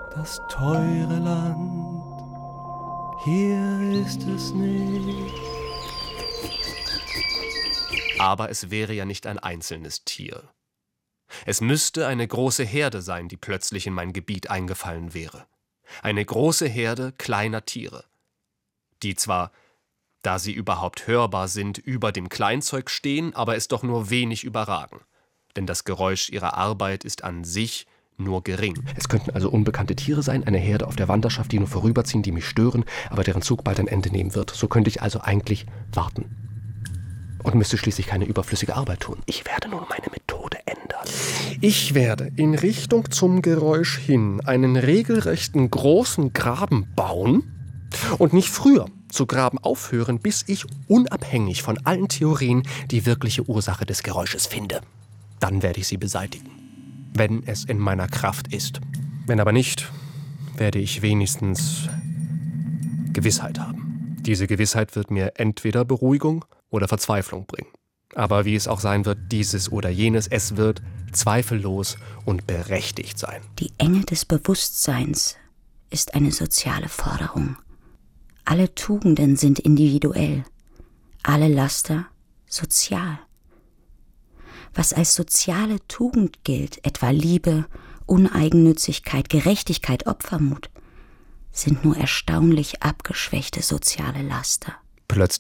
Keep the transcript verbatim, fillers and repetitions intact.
das teure Land, hier ist es nicht. Aber es wäre ja nicht ein einzelnes Tier. Es müsste eine große Herde sein, die plötzlich in mein Gebiet eingefallen wäre. Eine große Herde kleiner Tiere, die zwar, da sie überhaupt hörbar sind, über dem Kleinzeug stehen, aber es doch nur wenig überragen. Denn das Geräusch ihrer Arbeit ist an sich nur gering. Es könnten also unbekannte Tiere sein, eine Herde auf der Wanderschaft, die nur vorüberziehen, die mich stören, aber deren Zug bald ein Ende nehmen wird. So könnte ich also eigentlich warten. Und müsste schließlich keine überflüssige Arbeit tun. Ich werde nun meine Methode ändern. Ich werde in Richtung zum Geräusch hin einen regelrechten großen Graben bauen und nicht früher zu graben aufhören, bis ich unabhängig von allen Theorien die wirkliche Ursache des Geräusches finde. Dann werde ich sie beseitigen, wenn es in meiner Kraft ist. Wenn aber nicht, werde ich wenigstens Gewissheit haben. Diese Gewissheit wird mir entweder Beruhigung oder Verzweiflung bringen. Aber wie es auch sein wird, dieses oder jenes, es wird zweifellos und berechtigt sein. Die Enge des Bewusstseins ist eine soziale Forderung. Alle Tugenden sind individuell, alle Laster sozial. Was als soziale Tugend gilt, etwa Liebe, Uneigennützigkeit, Gerechtigkeit, Opfermut, sind nur erstaunlich abgeschwächte soziale Laster. Plötzlich